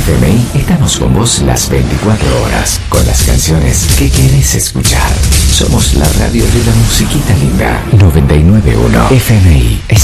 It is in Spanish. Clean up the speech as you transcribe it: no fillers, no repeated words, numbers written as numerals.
FMI estamos con vos las 24 horas, con las canciones que querés escuchar. Somos la radio de la musiquita linda. 99.1 FMI es